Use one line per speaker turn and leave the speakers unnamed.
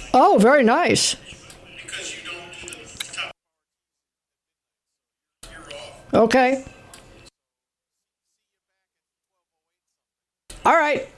Oh, very nice.
because you don't do the top. You're off.
Okay. All right.